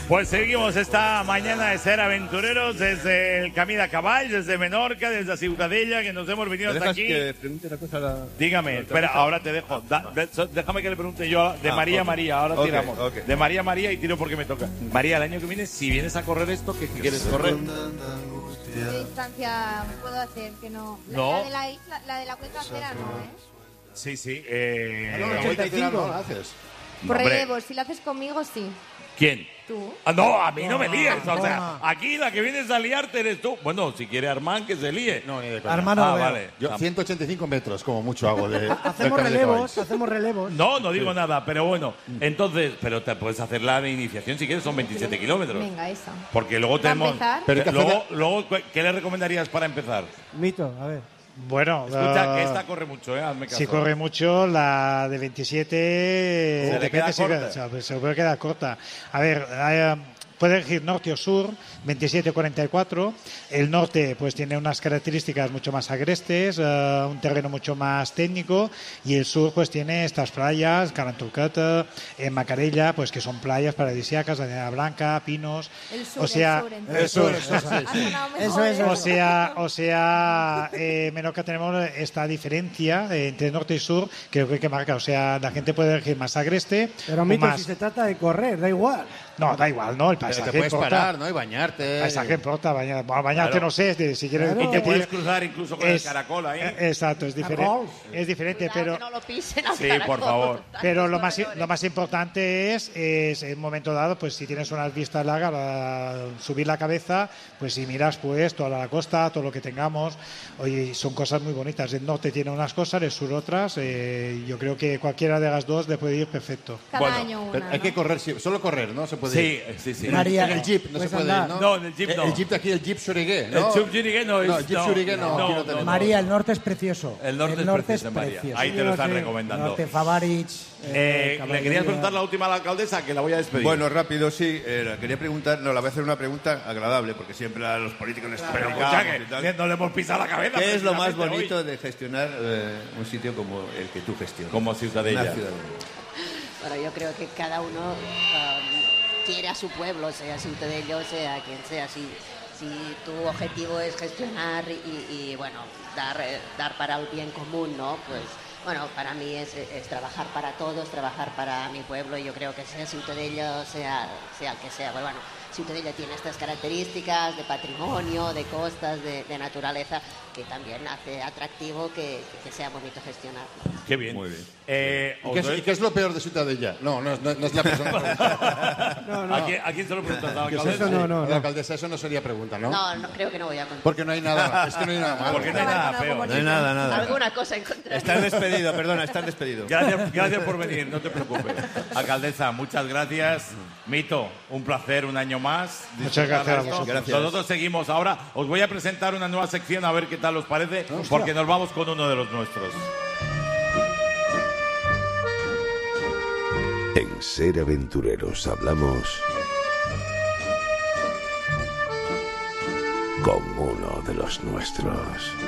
Pues seguimos esta mañana de ser aventureros desde el Camí de Cavalls, desde Menorca, desde la Ciutadella, que nos hemos venido hasta aquí. Que pregunte una cosa a la... Dígame, espera, ahora te dejo. Déjame que le pregunte yo de María María, ahora tiramos. De María María y tiro porque me toca. María, el año que viene, si vienes a correr esto, ¿qué quieres correr? ¿Qué distancia puedo hacer? Que no. No. La de la cuenca acera no, ¿eh? Sí, sí. La vuelta acera no la haces. Por relevos, si lo haces conmigo, sí. ¿Quién? ¿Tú? Ah, no, a mí no me líes. O sea, aquí la que vienes a liarte eres tú. Bueno, si quiere Armán, que se líe. No, ni de coña. Hermano, vale. Yo 185 metros, como mucho hago de... hacemos relevos. No digo nada, pero bueno. Entonces, pero te puedes hacer la de iniciación si quieres, son 27 kilómetros. Venga, esa. Porque luego tenemos... empezar? Pero luego, ¿qué le recomendarías para empezar? Mito, a ver. Bueno, Escucha, que esta corre mucho, hazme caso. si corre mucho, la de 27 Se le queda corta. se puede quedar corta. A ver, puede elegir norte o sur, 27-44. El norte pues tiene unas características mucho más agrestes, un terreno mucho más técnico, y el sur pues tiene estas playas, Caranturcata, Macarella, pues que son playas paradisíacas, Arena Blanca, Pinos. El sur, o sea, el sur. Eso es. O sea, Menorca tenemos esta diferencia entre norte y sur, creo que marca. O sea, la gente puede elegir más agreste. Pero o Mito, más... si se trata de correr, da igual. No, da igual, ¿no? El Pero paisaje te puedes importa. parar, ¿no? Y bañarte. El paisaje importa, bañarte Claro. no sé, si quieres... Y te puedes cruzar incluso con el caracol ahí. Exacto, es diferente. Es diferente, pero... Que no lo pisen al Sí, caracol. por favor. Pero lo más importante es en un momento dado, pues si tienes unas vistas largas, subir la cabeza, pues si miras pues toda la costa, todo lo que tengamos, oye, son cosas muy bonitas. El norte tiene unas cosas, el sur otras. Yo creo que cualquiera de las dos le puede ir perfecto. Cada año una. Pero hay que correr, solo correr, ¿no? Se puede ir. Sí. María, En el jeep no se puedes puede ir, andar. ¿no? No, en el jeep no. El jeep de aquí, el jeep Surigué, ¿no? El Jeep Surigué no es... No, el Jeep Surigué no, aquí no tenemos. María, el norte es precioso. El norte es precioso, María. Ahí te lo están recomendando. Norte, Favarich. Le querías preguntar la última a la alcaldesa, que la voy a despedir. Bueno, rápido, sí. Quería preguntar, le voy a hacer una pregunta agradable, porque siempre a los políticos les Pero complicamos escucha, y tal. que no le hemos pisado la cabeza. ¿Qué es lo más precisamente bonito hoy. de gestionar un sitio como el que tú gestionas? Como Ciutadella. Una ciudad. Bueno, yo creo que cada uno quiere a su pueblo, sea Ciutadella o sea quien sea. Si tu objetivo es gestionar y bueno, dar para el bien común, ¿no? Pues bueno, para mí es trabajar para todos, trabajar para mi pueblo, y yo creo que sea Ciutadella o sea el que sea. Pues bueno, Ciutadella tiene estas características de patrimonio, de costas, de naturaleza, que también hace atractivo que sea bonito gestionar. Qué bien. Muy bien. ¿Y qué es lo peor de Ciutadella? No es la persona. ¿A quién se lo preguntas? ¿A la ¿Qué es alcaldesa? eso? La alcaldesa, eso no sería pregunta, ¿no? No, creo que no voy a contar. Porque no hay nada, es que no hay nada malo. Porque no hay nada feo. No hay nada. Alguna cosa encontraré. Estás despedido, perdona, estás despedido. Gracias por venir, no te preocupes. Alcaldesa, muchas gracias. Mito, un placer un año más. Muchas gracias a Esto. vosotros. Gracias. Nosotros seguimos ahora. Os voy a presentar una nueva sección a ver qué tal os parece, porque nos vamos con uno de los nuestros. En Ser Aventureros hablamos con uno de los nuestros.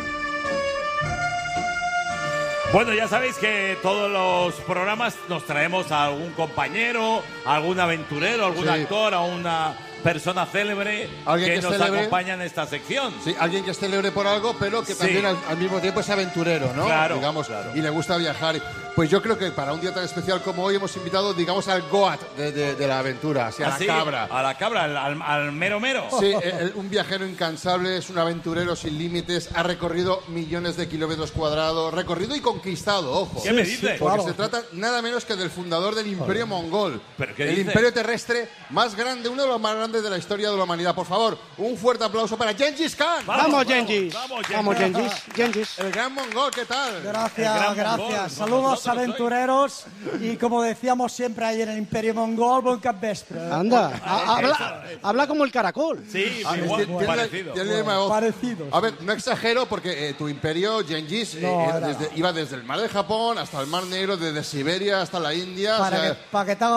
Bueno, ya sabéis que todos los programas nos traemos a algún compañero, a algún aventurero, a algún Sí. actor, a una persona célebre Alguien que nos célebre. acompaña en esta sección. Sí, alguien que es célebre por algo, pero que Sí. también al mismo tiempo es aventurero, ¿no? Claro, Digamos, claro. y le gusta viajar. Pues yo creo que para un día tan especial como hoy hemos invitado, digamos, al Goat de la aventura, así, a ¿Ah, sí? la cabra. A la cabra, al mero mero. Sí, un viajero incansable, es un aventurero sin límites, ha recorrido millones de kilómetros cuadrados, recorrido y conquistado, ojo. ¿Qué me dices? Porque se trata nada menos que del fundador del Imperio Mongol. ¿Pero qué el dices? imperio terrestre más grande, uno de los más grandes de la historia de la humanidad. Por favor, un fuerte aplauso para Gengis Khan. Vamos, Gengis. Vamos, Gengis. El gran mongol, ¿qué tal? El gran Gracias, mongol, gracias. como Saludos nosotros aventureros y como decíamos siempre ahí en el Imperio Mongol, buen capvespre. Anda, habla como el caracol. Sí, Ah, igual, tiene- parecido. tiene la voz. Parecidos. A ver, no exagero porque tu imperio, Gengis, iba desde el mar de Japón hasta el mar Negro, desde Siberia hasta la India. o sea, Para que te hagas una idea,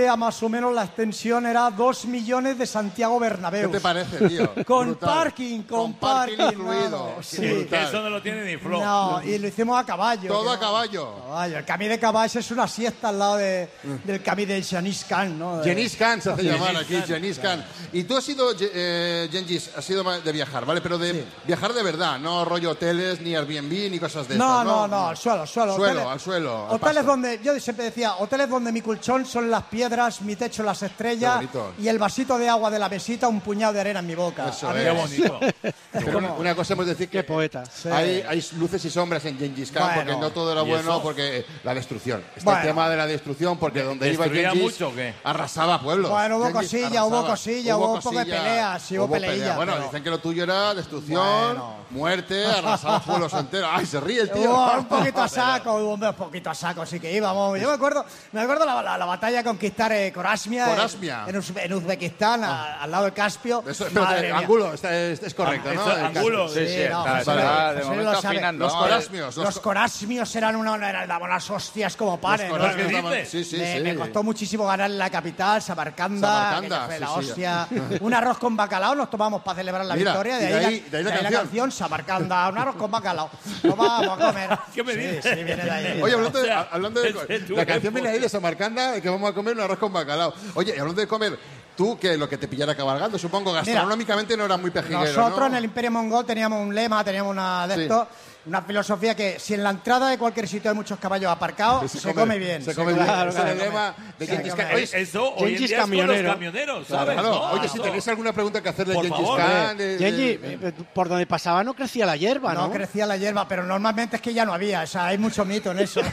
idea, más o menos la extensión era 2 millones de Santiago Bernabéu. ¿Qué te parece, tío? Con Brutal. parking incluido. Sí. Que eso no lo tiene ni Flo. No, y lo hicimos a caballo. Todo que a caballo. El camí de caballo es una siesta al lado del camí de Genghis Khan, ¿no? Genghis Khan se hace llamar aquí, Genghis Khan. Y tú has sido, Genghis, has sido de viajar, ¿vale? Pero de viajar de verdad, no rollo hoteles, ni Airbnb, ni cosas de estas, ¿no? No, al suelo. Al suelo. al Hoteles pasto. donde, yo siempre decía, hoteles donde mi colchón son las piedras, mi techo las estrellas Qué bonito. y el vasito de agua de la mesita, un puñado de arena en mi boca. Eso A mí es. Qué bonito. Pero una cosa hemos de decir Qué que poeta. hay luces y sombras en Gengis Khan, Bueno. porque no todo era ¿Y bueno, eso? porque la destrucción. Está Bueno. el tema de la destrucción, porque donde iba ¿Destruía Gengis mucho o qué? arrasaba pueblos. Bueno, hubo Gengis cosilla, hubo un poco de peleas, sí, hubo peleas. peleillas, Bueno, pero- dicen que lo tuyo era destrucción, Bueno. muerte, arrasaba pueblos enteros. ¡Ay, se ríe el tío! Hubo un poquito a saco, sí que íbamos. Yo me acuerdo la batalla de conquistar Corasmia, Corasmia. en Uzbekistán, al lado del Caspio. Eso, Madre espérate, mía. Angulo, es correcto, ¿no? Eso, Angulo. Sí, no, está, José, está, de José momento lo sabe. afinando. Los corasmios. Los corasmios daban unas hostias como panes. Los ¿no? corasmios ¿Qué daban- dices? Sí, Me costó muchísimo ganar en la capital, Samarcanda, que fue la sí, sí. hostia. Un arroz con bacalao nos tomamos para celebrar la Mira, victoria. y de ahí la canción. Samarcanda, un arroz con bacalao. Lo vamos a comer. ¿Qué me dices? Sí, viene de ahí. Oye, O sea, hablando de es tu la canción época. viene ahí de Samarcanda, que vamos a comer un arroz con bacalao. Oye, y hablando de comer, tú que lo que te pillara cabalgando, supongo, gastronómicamente no era muy pejiguero, Nosotros ¿no? en el Imperio Mongol teníamos un lema, teníamos una de esto, una filosofía que si en la entrada de cualquier sitio hay muchos caballos aparcados, se come bien. Se come bien. Claro, Ese es el claro. lema de Se Gengis come Khan. bien. Oye, Eso hoy en Gengis día es con los camionero. camioneros, ¿sabes? claro. ¿no? Oye, si Eso. tenéis alguna pregunta que hacerle a Por Gengis favor, Khan... Genghis, por donde pasaba no crecía la hierba, ¿no? No crecía la hierba, pero normalmente es que ya no había, o sea, hay mucho mito en eso.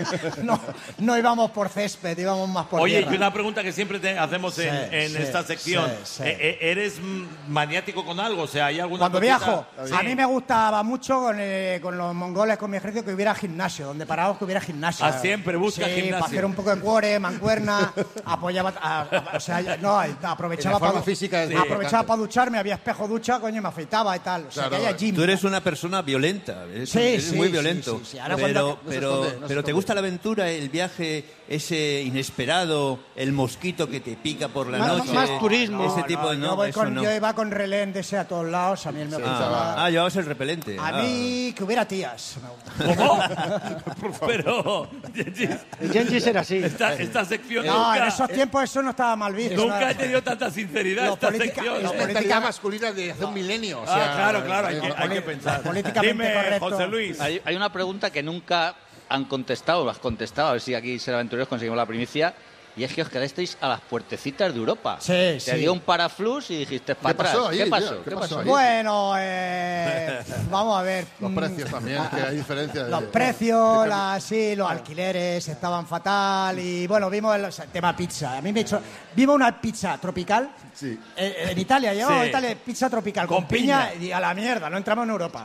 No íbamos por césped, íbamos más por Oye, tierra. y una pregunta que siempre hacemos en sí, esta sección. sí. ¿Eres maniático con algo? O sea, ¿hay alguna Cuando cosita? viajo, Sí. a mí me gustaba mucho con los mongoles, con mi ejército, que hubiera gimnasio, donde parados que hubiera gimnasio. Ah, siempre busca sí, gimnasio. para hacer un poco de cuore, mancuerna, apoyaba, o sea, no, aprovechaba La forma para física es aprovechaba importante. para ducharme, había espejo ducha, coño, me afeitaba y tal. O sea, Claro, que haya gym. Tú eres una persona violenta, eres, Sí, eres sí, muy sí, violento. sí, sí. Ahora Pero, cuando- pero ¿te gusta la aventura, el viaje, ese inesperado, el mosquito que te pica por la Más- noche? más turismo. Ese tipo de yo, voy eso con, no. yo iba con relén de ese a todos lados, a mí él me gustaba. Llevabas el repelente. A mí que hubiera tías. me gusta. ¿Cómo? Pero, El Genghis era así. esta sección No, nunca, en esos tiempos eso no estaba mal visto. nunca he tenido tanta sinceridad Lo esta política- sección. lo Es mentalidad masculina de hace un milenio. O sea, Claro, hay que pensar. políticamente Dime, correcto. José Luis. Hay una pregunta que nunca han contestado, o has contestado, a ver si aquí Ser Aventureros conseguimos la primicia, y es que os quedasteis a las puertecitas de Europa. Sí, Te sí. dio un paraflux y dijiste para ¿Qué atrás. pasó ahí, ¿Qué tío? pasó? ¿Qué ¿Qué pasó pasó? ahí? Bueno, vamos a ver. Los precios también, que hay diferencia. Los precios, los alquileres estaban fatal y bueno, vimos el tema pizza. Vimos una pizza tropical Sí. en Italia, llevamos Sí. a Italia pizza tropical con, Con piña. y a la mierda, no entramos en Europa.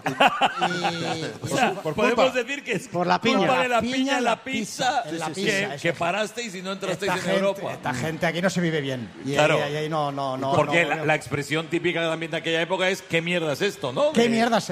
O sea, podemos decir que es Por la culpa piña. de la Piña piña en en la la pizza, en la que- pizza, que, eso. parasteis y no entrasteis en Europa. Esta gente aquí no se vive bien. Y Claro. ahí no. Porque no, la expresión típica también de aquella época es ¿qué mierda es esto, no? ¿Qué mierda es